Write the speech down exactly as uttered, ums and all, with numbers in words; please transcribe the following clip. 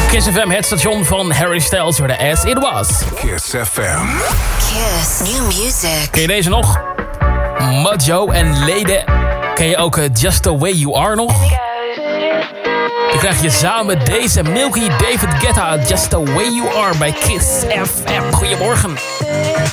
Kiss F M, het station van Harry Styles, door de As It Was. Kiss F M. Kiss New Music. Ken je deze nog? Majo en Lede. Ken je ook uh, Just The Way You Are nog? Dan krijg je samen deze Milky David Guetta, Just The Way You Are bij Kiss F M. Goedemorgen.